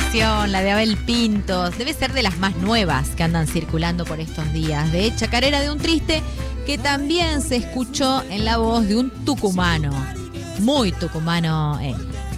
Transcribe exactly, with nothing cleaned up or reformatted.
canción, la de Abel Pintos, debe ser de las más nuevas que andan circulando por estos días. De Chacarera de un Triste, que también se escuchó en la voz de un tucumano, muy tucumano él.